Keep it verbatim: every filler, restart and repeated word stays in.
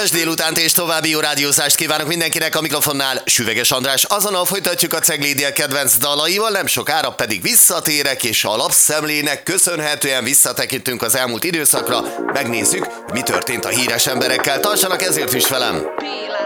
Kellemes délutánt és további jó rádiózást kívánok mindenkinek, a mikrofonnál Süveges András. Azonnal folytatjuk a Ceglédia kedvenc dalaival, nem sokára pedig visszatérek, és a lapszemlének köszönhetően visszatekintünk az elmúlt időszakra, megnézzük, mi történt a híres emberekkel. Tartsanak ezért is velem!